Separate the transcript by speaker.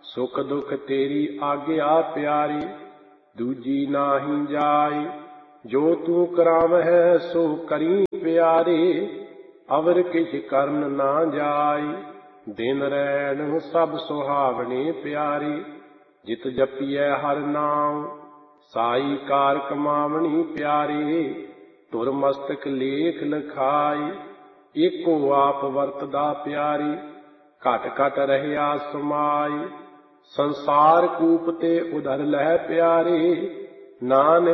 Speaker 1: ਸੁਖ ਦੁਖ ਤੇਰੀ ਆਗਿਆ ਪਿਆਰੀ, ਦੂਜੀ ਨਾਹੀ ਜਾਈ। ਜੋ ਤੂੰ ਕਰਾਵਹਿ ਸੋ ਕਰੀ ਪਿਆਰੇ, ਅਵਰ ਕਿਛ ਕਰਨ ਨਾ ਜਾਈ। ਦਿਨ ਰੈਣ ਸਭ ਸੁਹਾਵਣੇ ਪਿਆਰੇ, ਜਿਤ ਜਪੀਐ ਹਰਿ ਨਾਮ ਸਾਈ ਕਾਰ ਕਮਾਵਣੀ ਪਿਆਰੇ। ਧੁਰ ਮਸਤਕ ਲੇਖ ਲਖਾਈ, ਏਕੋ ਆਪ ਵਰਤਦਾ ਪਿਆਰੀ। ਘਟ ਘਟ ਰਹਿਆ ਸਮਾਈ, ਸੰਸਾਰ ਕੂਪ ਤੇ ਉਧਰ ਲਹਿ ਪਿਆਰੇ। ਨਾਨਕ